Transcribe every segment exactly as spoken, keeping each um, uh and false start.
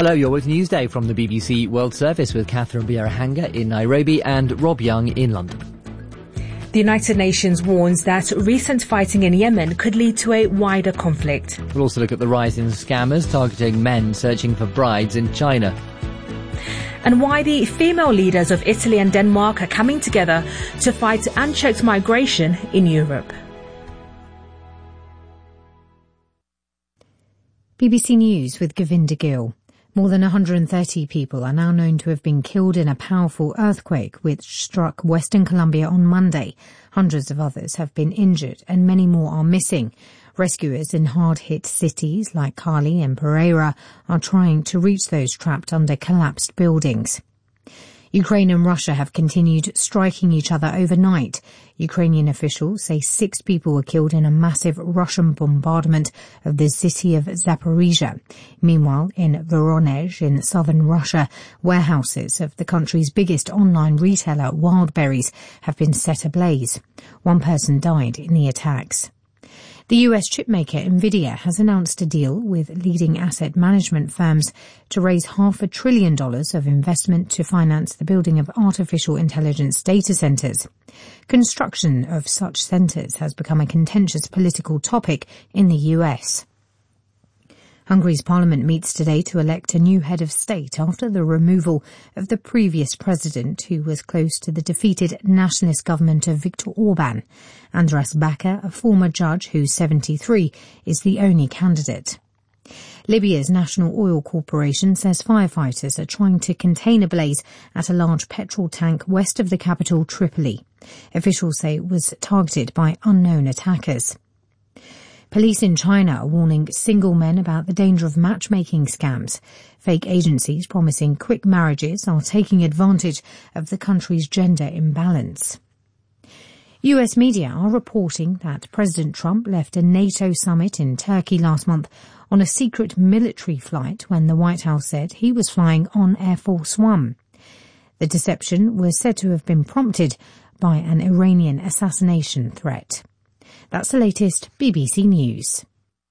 Hello, you're with Newsday from the B B C World Service with Catherine Biarahanga in Nairobi and Rob Young in London. The United Nations warns that recent fighting in Yemen could lead to a wider conflict. We'll also look at the rise in scammers targeting men searching for brides in China. And why the female leaders of Italy and Denmark are coming together to fight unchecked migration in Europe. B B C News with Govinda Gill. More than one hundred thirty people are now known to have been killed in a powerful earthquake which struck Western Colombia on Monday. Hundreds of others have been injured and many more are missing. Rescuers in hard-hit cities like Cali and Pereira are trying to reach those trapped under collapsed buildings. Ukraine and Russia have continued striking each other overnight. Ukrainian officials say six people were killed in a massive Russian bombardment of the city of Zaporizhia. Meanwhile, in Voronezh in southern Russia, warehouses of the country's biggest online retailer, Wildberries, have been set ablaze. One person died in the attacks. The U S chipmaker Nvidia has announced a deal with leading asset management firms to raise half a trillion dollars of investment to finance the building of artificial intelligence data centers. Construction of such centers has become a contentious political topic in the U S. Hungary's parliament meets today to elect a new head of state after the removal of the previous president, who was close to the defeated nationalist government of Viktor Orban. András Baka, a former judge who's seventy-three, is the only candidate. Libya's National Oil Corporation says firefighters are trying to contain a blaze at a large petrol tank west of the capital, Tripoli. Officials say it was targeted by unknown attackers. Police in China are warning single men about the danger of matchmaking scams. Fake agencies promising quick marriages are taking advantage of the country's gender imbalance. U S media are reporting that President Trump left a NATO summit in Turkey last month on a secret military flight when the White House said he was flying on Air Force One. The deception was said to have been prompted by an Iranian assassination threat. That's the latest B B C News.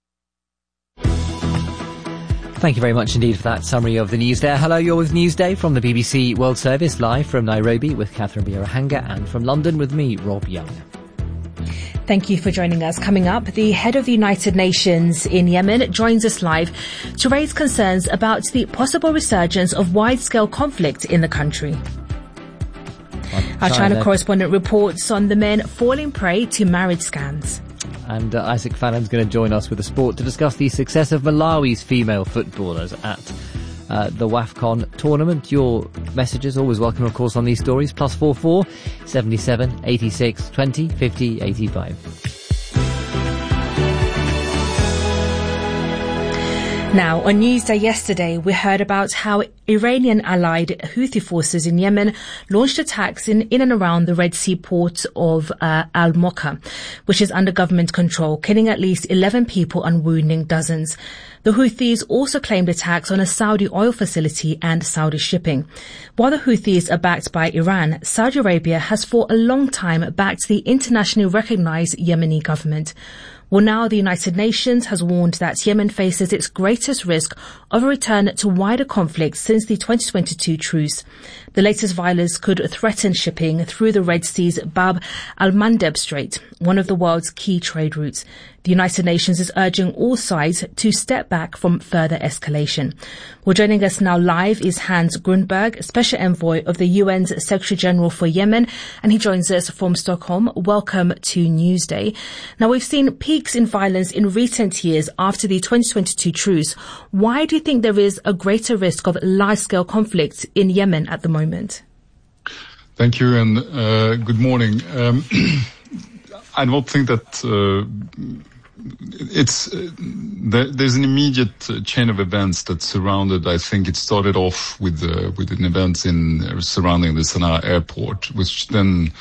Thank you very much indeed for that summary of the news there. Hello, you're with Newsday from the B B C World Service, live from Nairobi with Catherine Biarahanga and from London with me, Rob Young. Thank you for joining us. Coming up, the head of the United Nations in Yemen joins us live to raise concerns about the possible resurgence of wide-scale conflict in the country. Our China, China correspondent reports on the men falling prey to marriage scams. And uh, Isaac Fallon's going to join us with the sport to discuss the success of Malawi's female footballers at uh, the WAFCON tournament. Your messages always welcome, of course, on these stories. Plus four four seventy-seven eighty-six twenty fifty eighty-five. Now, on Newsday yesterday, we heard about how Iranian-allied Houthi forces in Yemen launched attacks in, in and around the Red Sea port of uh, Al-Mokha, which is under government control, killing at least eleven people and wounding dozens. The Houthis also claimed attacks on a Saudi oil facility and Saudi shipping. While the Houthis are backed by Iran, Saudi Arabia has for a long time backed the internationally recognized Yemeni government. Well, now the United Nations has warned that Yemen faces its greatest risk of a return to wider conflict since the twenty twenty-two truce. The latest violence could threaten shipping through the Red Sea's Bab al-Mandeb Strait, one of the world's key trade routes. The United Nations is urging all sides to step back from further escalation. Well, joining us now live is Hans Grundberg, Special Envoy of the U N's Secretary General for Yemen, and he joins us from Stockholm. Welcome to Newsday. Now, we've seen peaks in violence in recent years after the twenty twenty-two truce. Why do you think there is a greater risk of large-scale conflict in Yemen at the moment? Thank you, and uh, good morning. Um, I don't think that uh, it's uh, there, there's an immediate uh, chain of events that surrounded. I think it started off with uh, with an events in uh, surrounding the Sana'a airport, which then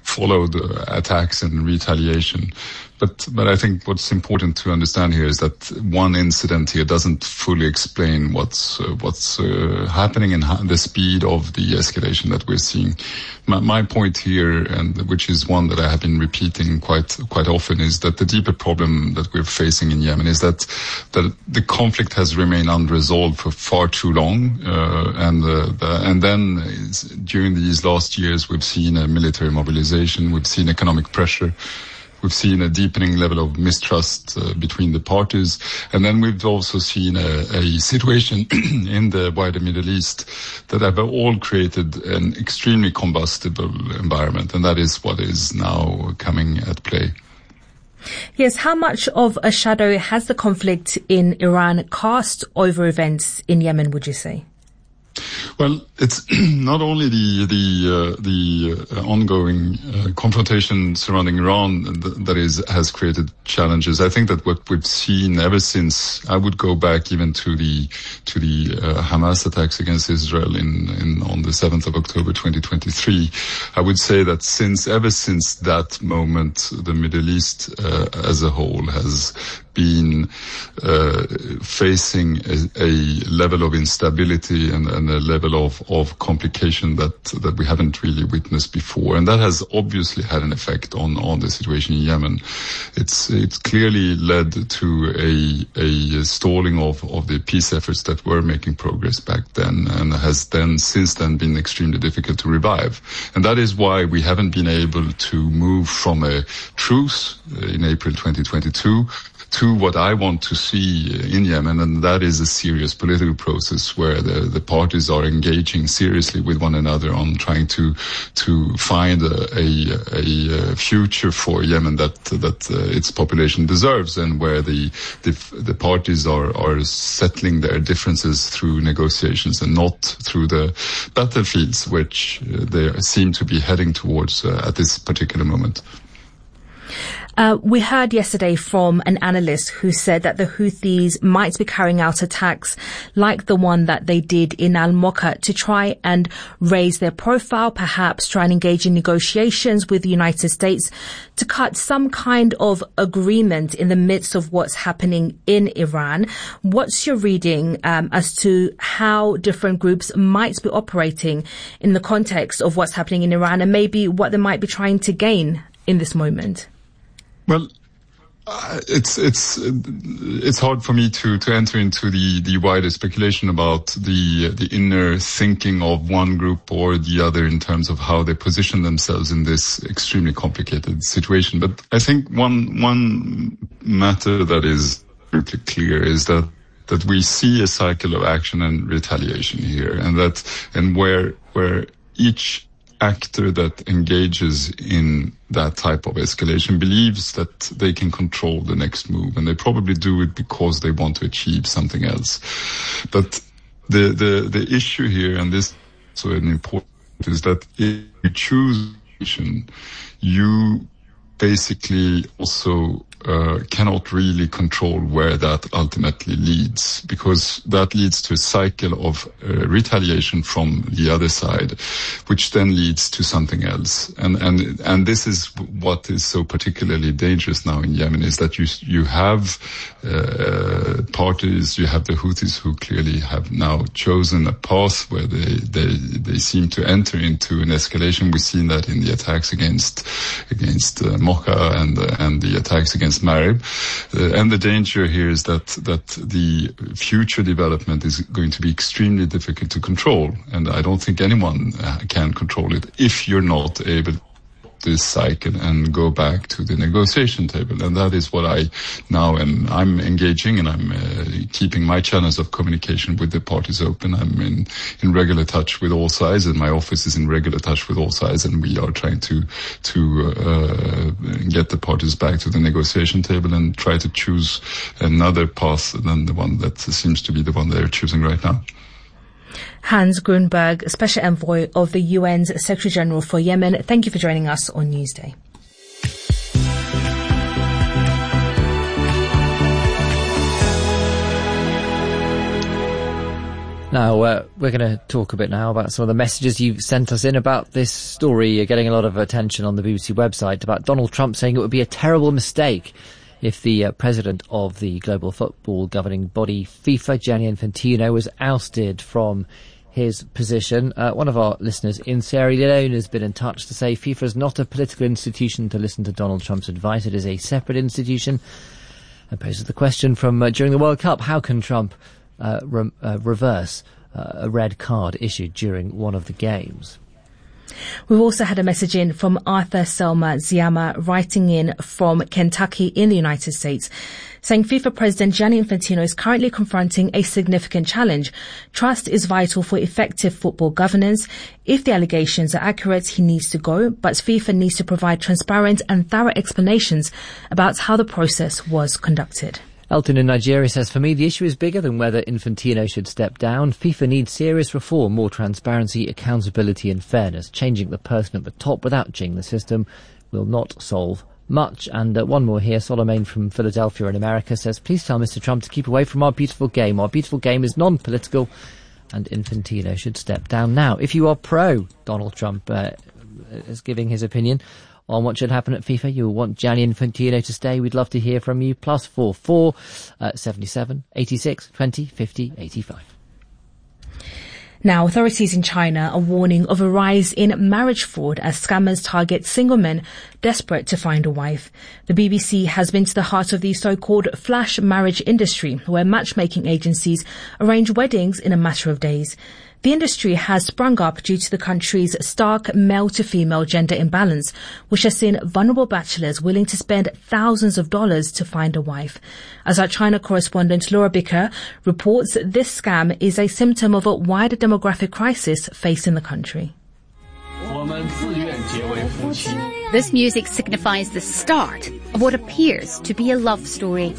followed uh, attacks and retaliation. But but I think what's important to understand here is that one incident here doesn't fully explain what's uh, what's uh, happening and ha- the speed of the escalation that we're seeing. My, my point here, and which is one that I have been repeating quite quite often, is that the deeper problem that we're facing in Yemen is that that the conflict has remained unresolved for far too long, uh, and uh, the, and then during these last years we've seen a military mobilization, we've seen economic pressure. We've seen a deepening level of mistrust uh, between the parties. And then we've also seen a, a situation in the wider Middle East that have all created an extremely combustible environment. And that is what is now coming at play. Yes, how much of a shadow has the conflict in Iran cast over events in Yemen, would you say? Well, it's not only the the uh, the uh, ongoing uh, confrontation surrounding Iran that is has created challenges. I think that what we've seen ever since, I would go back even to the to the uh, Hamas attacks against Israel in, in on the seventh of October twenty twenty-three. I would say that since ever since that moment, the Middle East uh, as a whole has been uh, facing a, a level of instability and, and a level of, of complication that that we haven't really witnessed before, and that has obviously had an effect on, on the situation in Yemen. It's it's clearly led to a a stalling of, of the peace efforts that were making progress back then, and has then since then been extremely difficult to revive. And that is why we haven't been able to move from a truce in April twenty twenty-two to what I want to see in Yemen, and that is a serious political process where the, the parties are engaging seriously with one another on trying to to find a, a, a future for Yemen that that uh, its population deserves, and where the the, the parties are, are settling their differences through negotiations and not through the battlefields, which uh, they seem to be heading towards uh, at this particular moment. Uh, we heard yesterday from an analyst who said that the Houthis might be carrying out attacks like the one that they did in Al-Mocha to try and raise their profile, perhaps try and engage in negotiations with the United States to cut some kind of agreement in the midst of what's happening in Iran. What's your reading um, as to how different groups might be operating in the context of what's happening in Iran, and maybe what they might be trying to gain in this moment? Well, uh, it's it's it's hard for me to, to enter into the, the wider speculation about the the inner thinking of one group or the other in terms of how they position themselves in this extremely complicated situation. But I think one one matter that is absolutely clear is that that we see a cycle of action and retaliation here, and that and where where each actor that engages in that type of escalation believes that they can control the next move, and they probably do it because they want to achieve something else. But the the, the issue here, and this is so important, is that if you choose, you basically also uh, cannot really control where that ultimately leads, because that leads to a cycle of uh, retaliation from the other side, which then leads to something else. And and and this is what is so particularly dangerous now in Yemen, is that you you have uh, parties, you have the Houthis who clearly have now chosen a path where they they they seem to enter into an escalation. We've seen that in the attacks against against uh, Mocha and uh, and the attacks against Marib. Uh, and the danger here is that that the future development is going to be extremely difficult to control, and I don't think anyone uh, can control it if you're not able to this cycle and go back to the negotiation table. And that is what I now am I'm engaging, and I'm uh, keeping my channels of communication with the parties open. I'm in in regular touch with all sides, and my office is in regular touch with all sides, and we are trying to to uh, get the parties back to the negotiation table and try to choose another path than the one that seems to be the one they're choosing right now. Hans Grunberg, Special Envoy of the U N's Secretary General for Yemen, thank you for joining us on Newsday. Now, uh, we're going to talk a bit now about some of the messages you've sent us in about this story. You're getting a lot of attention on the B B C website about Donald Trump saying it would be a terrible mistake if the uh, president of the global football governing body, FIFA, Gianni Infantino, was ousted from his position. Uh, one of our listeners in Sierra Leone has been in touch to say FIFA is not a political institution to listen to Donald Trump's advice. It is a separate institution. And poses the question from uh, during the World Cup, how can Trump uh, re- uh, reverse uh, a red card issued during one of the games? We've also had a message in from Arthur Selma Ziama, writing in from Kentucky in the United States, saying FIFA President Gianni Infantino is currently confronting a significant challenge. Trust is vital for effective football governance. If the allegations are accurate, he needs to go, but FIFA needs to provide transparent and thorough explanations about how the process was conducted. Elton in Nigeria says, for me, the issue is bigger than whether Infantino should step down. FIFA needs serious reform, more transparency, accountability and fairness. Changing the person at the top without changing the system will not solve much. And uh, one more here. Solomon from Philadelphia in America says, please tell Mister Trump to keep away from our beautiful game. Our beautiful game is non-political and Infantino should step down. Now, if you are pro Donald Trump uh, is giving his opinion on what should happen at FIFA, you will want Gianni Infantino to stay. We'd love to hear from you. Plus four four uh, seventy-seven eighty-six twenty fifty eighty-five. Now, authorities in China are warning of a rise in marriage fraud as scammers target single men desperate to find a wife. The B B C has been to the heart of the so-called flash marriage industry, where matchmaking agencies arrange weddings in a matter of days. The industry has sprung up due to the country's stark male-to-female gender imbalance, which has seen vulnerable bachelors willing to spend thousands of dollars to find a wife. As our China correspondent Laura Bicker reports, this scam is a symptom of a wider demographic crisis facing the country. This music signifies the start of what appears to be a love story.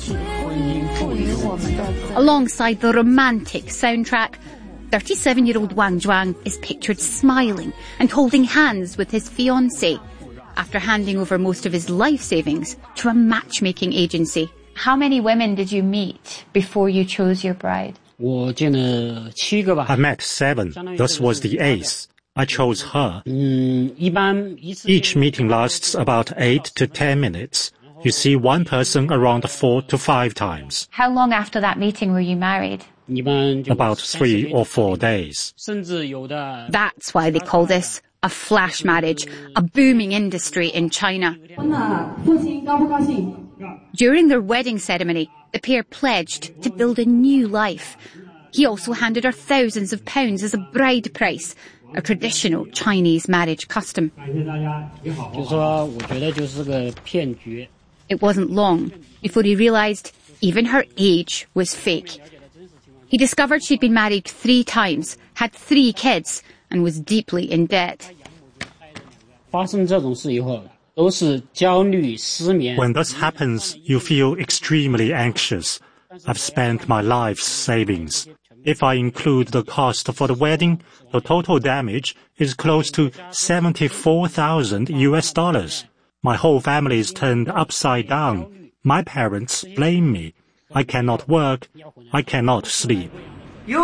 Alongside the romantic soundtrack, thirty-seven-year-old Wang Zhuang is pictured smiling and holding hands with his fiancée after handing over most of his life savings to a matchmaking agency. How many women did you meet before you chose your bride? I met seven. This was the eighth. I chose her. Each meeting lasts about eight to ten minutes. You see one person around four to five times. How long after that meeting were you married? About three or four days. That's why they call this a flash marriage, a booming industry in China. During their wedding ceremony, the pair pledged to build a new life. He also handed her thousands of pounds as a bride price, a traditional Chinese marriage custom. It wasn't long before he realised even her age was fake. He discovered she'd been married three times, had three kids, and was deeply in debt. When this happens, you feel extremely anxious. I've spent my life's savings. If I include the cost for the wedding, the total damage is close to seventy-four thousand U S dollars. My whole family is turned upside down. My parents blame me. I cannot work. I cannot sleep. He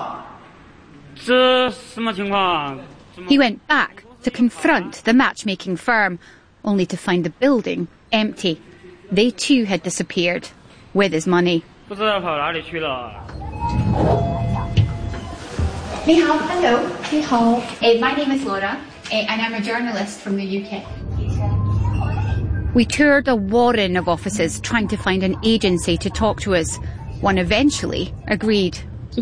went back to confront the matchmaking firm, only to find the building empty. They too had disappeared with his money. Hello. Hello. My name is Laura, and I'm a journalist from the U K. We toured a warren of offices trying to find an agency to talk to us. One eventually agreed. Of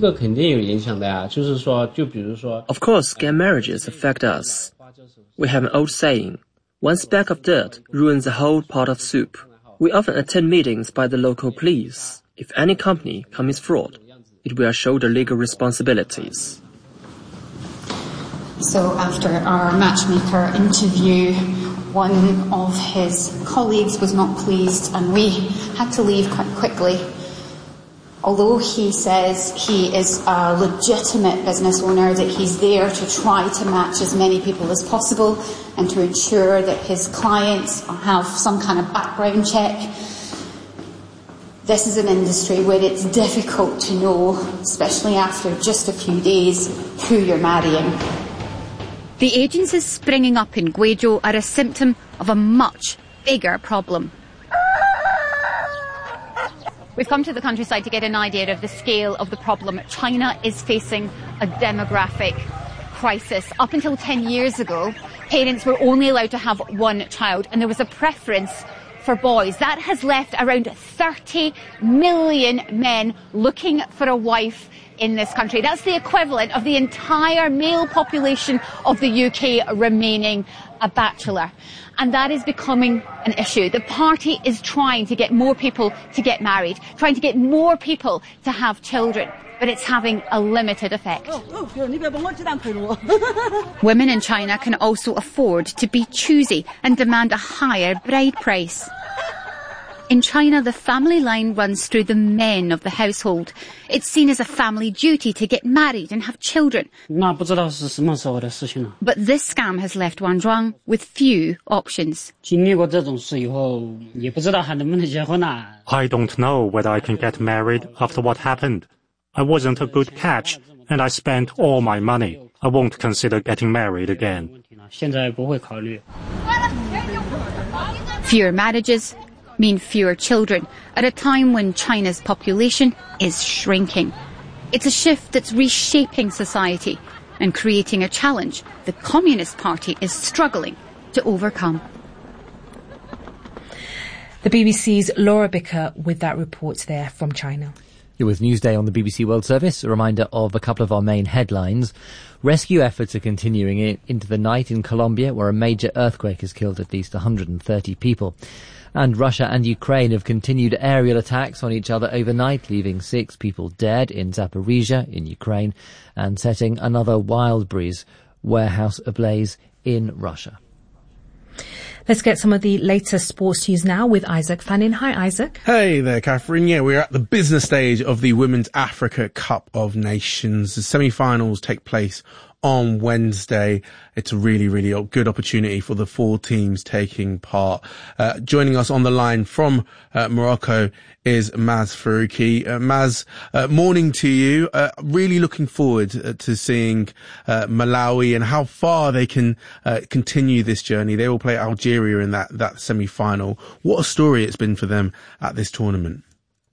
course, gay marriages affect us. We have an old saying, one speck of dirt ruins the whole pot of soup. We often attend meetings by the local police. If any company commits fraud, it will shoulder legal responsibilities. So after our matchmaker interview, one of his colleagues was not pleased and we had to leave quite quickly. Although he says he is a legitimate business owner, that he's there to try to match as many people as possible and to ensure that his clients have some kind of background check, This is an industry where it's difficult to know, especially after just a few days, who you're marrying. The agencies springing up in Guizhou are a symptom of a much bigger problem. We've come to the countryside to get an idea of the scale of the problem. China is facing a demographic crisis. Up until ten years ago, parents were only allowed to have one child, and there was a preference for boys. That has left around thirty million men looking for a wife in this country. That's the equivalent of the entire male population of the U K remaining a bachelor. And that is becoming an issue. The party is trying to get more people to get married, trying to get more people to have children, but it's having a limited effect. Women in China can also afford to be choosy and demand a higher bride price. In China, the family line runs through the men of the household. It's seen as a family duty to get married and have children. But this scam has left Wang Zhuang with few options. I don't know whether I can get married after what happened. I wasn't a good catch, and I spent all my money. I won't consider getting married again. Fewer marriages mean fewer children at a time when China's population is shrinking. It's a shift that's reshaping society and creating a challenge the Communist Party is struggling to overcome. The B B C's Laura Bicker with that report there from China. You're with Newsday on the B B C World Service. A reminder of a couple of our main headlines. Rescue efforts are continuing in, into the night in Colombia, where a major earthquake has killed at least one hundred thirty people. And Russia and Ukraine have continued aerial attacks on each other overnight, leaving six people dead in Zaporizhia in Ukraine and setting another Wildberries warehouse ablaze in Russia. Let's get some of the latest sports news now with Isaac Fannin. Hi, Isaac. Hey there, Catherine. Yeah, we're at the business stage of the Women's Africa Cup of Nations. The semi-finals take place on Wednesday. It's a really, really good opportunity for the four teams taking part. Uh, joining us on the line from uh, Morocco is Maz Faruqi. Uh, Maz, uh, morning to you. Uh, really looking forward uh, to seeing uh, Malawi and how far they can uh, continue this journey. They will play Algeria in that, that semi-final. What a story it's been for them at this tournament.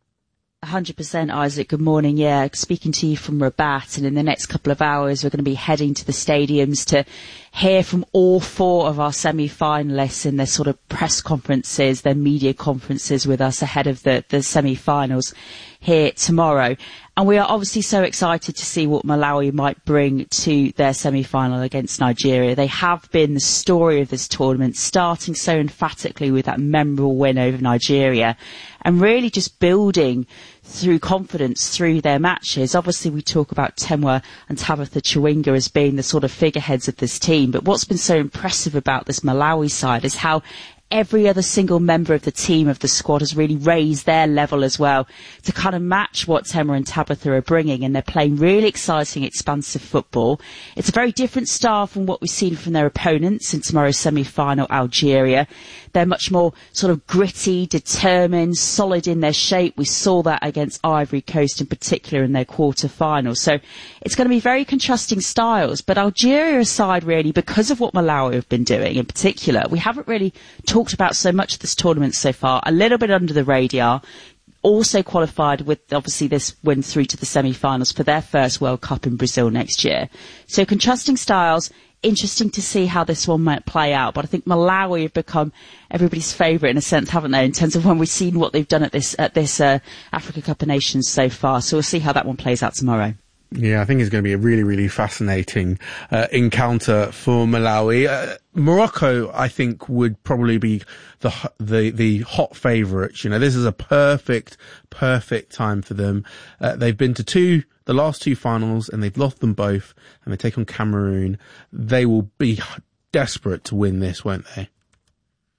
one hundred percent, Isaac. Good morning. Yeah, speaking to you from Rabat, and in the next couple of hours we're going to be heading to the stadiums to hear from all four of our semi-finalists in their sort of press conferences, their media conferences with us ahead of the, the semi-finals here tomorrow. And we are obviously so excited to see what Malawi might bring to their semi-final against Nigeria. They have been the story of this tournament, starting so emphatically with that memorable win over Nigeria and really just building through confidence through their matches. Obviously, we talk about Temwa and Tabitha Chawinga as being the sort of figureheads of this team. But what's been so impressive about this Malawi side is how every other single member of the team, of the squad, has really raised their level as well to kind of match what Temwa and Tabitha are bringing, and they're playing really exciting, expansive football. It's a very different style from what we've seen from their opponents in tomorrow's semi-final, Algeria. They're much more sort of gritty, determined, solid in their shape. We saw that against Ivory Coast in particular in their quarter-final. So it's going to be very contrasting styles. But Algeria aside, really, because of what Malawi have been doing in particular, we haven't really talked about so much this tournament so far. A little bit under the radar. Also qualified with, obviously, this win through to the semi-finals for their first World Cup in Brazil next year. So contrasting styles. Interesting to see how this one might play out. But I think Malawi have become everybody's favourite in a sense, haven't they, in terms of when we've seen what they've done at this at this uh, Africa Cup of Nations so far. So we'll see how that one plays out tomorrow. Yeah, I think it's going to be a really, really fascinating uh, encounter for Malawi. Uh, Morocco, I think, would probably be the the the hot favourites. You know, this is a perfect, perfect time for them. Uh, they've been to two, the last two finals, and they've lost them both, and they take on Cameroon. They will be desperate to win this, won't they?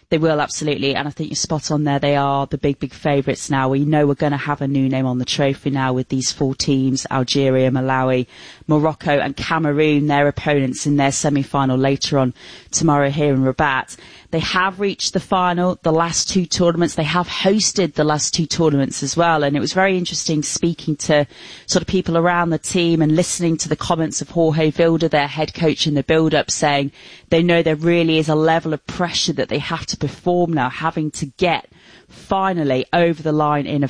They will, absolutely, and I think you're spot on there. They are the big, big favourites now. We know we're going to have a new name on the trophy now with these four teams, Algeria, Malawi, Morocco and Cameroon, their opponents in their semi-final later on tomorrow here in Rabat. They have reached the final, the last two tournaments. They have hosted the last two tournaments as well, and it was very interesting speaking to sort of people around the team and listening to the comments of Jorge Vilda, their head coach, in the build-up, saying they know there really is a level of pressure that they have to perform now, having to get finally over the line in a